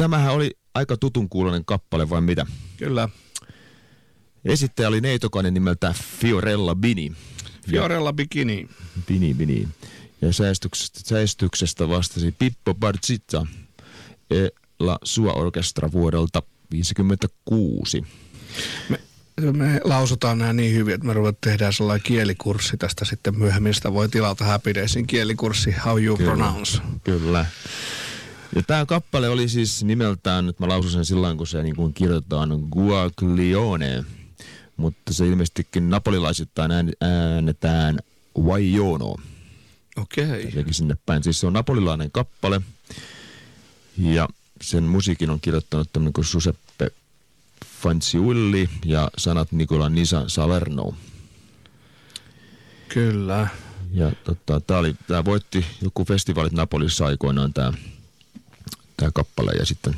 tämähän oli aika tutun kuuloinen kappale, vai mitä? Kyllä. Esittäjä oli neitokainen nimeltä Fiorella Bini. Fiorella Bikini. Bini. Ja säestyksestä vastasi Pippo Barzizza e la sua orchestra vuodelta 1956. Me lausutaan nämä niin hyvin, että me tehdään sellainen kielikurssi tästä sitten myöhemmin. Sitä voi tilata Happy Daysin kielikurssi, How You Pronounce. Kyllä. Ja tämä kappale oli siis nimeltään, nyt mä lausun sen silloin, kun se niin kuin kirjoitetaan Guaglione, mutta se ilmeisestikin napolilaisittain äänetään Guaiono. Okei. Jotenkin sinne päin. Siis se on napolilainen kappale ja sen musiikin on kirjoittanut tämmöinen kuin Giuseppe Fanciulli ja sanat Nicola Nisa Salerno. Kyllä. Ja tää voitti joku festivaalit Napolissa aikoinaan tää kappale ja sitten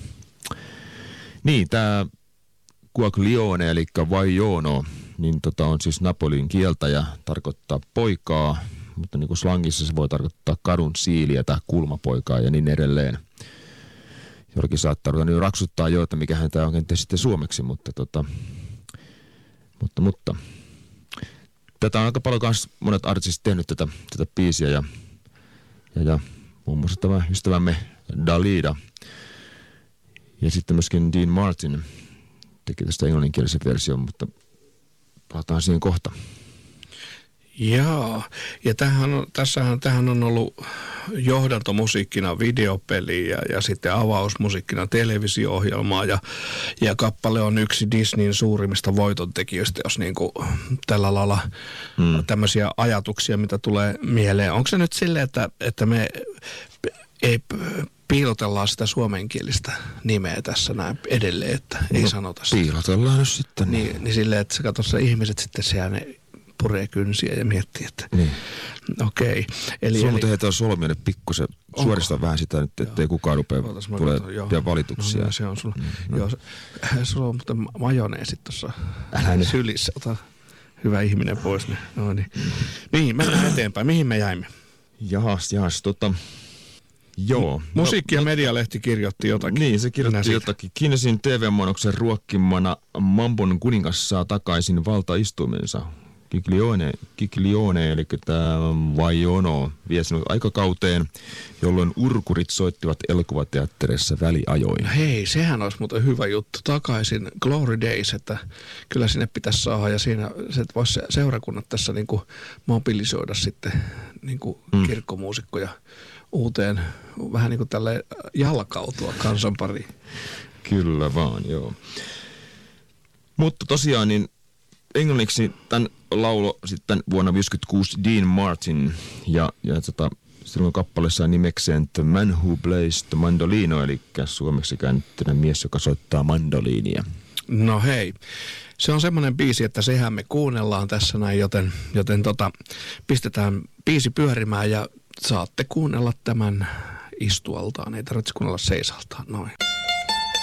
niin tää Guaglione eli Guaiono niin on siis Napolin kieltä ja tarkoittaa poikaa, mutta niin kuin slangissa se voi tarkoittaa kadun siiliä tai kulmapoikaa ja niin edelleen. Jollakin saattaa ruveta niin raksuttaa jo, että mikähän tämä on kenties sitten suomeksi, mutta tätä on aika paljon myös monet artistit tehnyt tätä biisiä ja muun muassa tämä ystävämme Dalida ja sitten myöskin Dean Martin teki tästä englanninkielisen version, mutta palataan siihen kohta. Jaa, ja tähän on ollut johdantomusiikkina videopeli ja sitten avausmusiikkina televisio-ohjelmaa ja kappale on yksi Disneyn suurimmista voitontekijöistä, jos niinku tällä lailla tämmöisiä ajatuksia, mitä tulee mieleen. Onko se nyt silleen, että me ei piilotellaan sitä suomenkielistä nimeä tässä näin edelleen, että ei sanota sitä? Piilotellaan nyt sitten. Niin silleen, että katsotaan ihmiset sitten siellä ne puree kynsiä ja miettii, että niin. Okei. Sulla muuten heitä on solmioinen pikkusen suorista vähän sitä nyt, ettei kukaan rupea tulee vielä valituksia. No, se on sulla. Joo, sulla on muuten majoneesit tuossa sylissä. Ota hyvä ihminen pois. Niin, mennään eteenpäin. Mihin me jäimme? Jahas, joo. Musiikki- ja medialehti kirjoitti jotakin. Niin, se kirjoitti jotakin. Guinnessin TV-monoksen ruokkimana Mambon kuningas saa takaisin valtaistuimensa. Giglione, eli tämä Guaiono, vie sinut aikakauteen, jolloin urkurit soittivat elokuvateatterissa väliajoin. Hei, sehän olisi muuten hyvä juttu. Takaisin Glory Days, että kyllä sinne pitäisi saada ja siinä voisi seurakunnat tässä niin kuin mobilisoida sitten niin kuin kirkkomuusikkoja uuteen, vähän niin kuin tälleen jalkautua kansan pariin. Kyllä vaan, joo. Mutta tosiaan niin englanniksi tämän laulo sitten vuonna 1956 Dean Martin ja silloin kappaleessa on nimekseen The Man Who Plays the Mandolino, eli suomeksi käännettynä mies, joka soittaa mandoliinia. No hei, se on semmoinen biisi, että sehän me kuunnellaan tässä näin, joten pistetään biisi pyörimään ja saatte kuunnella tämän istualtaan, ei tarvitse kuunnella seisaltaan, noin.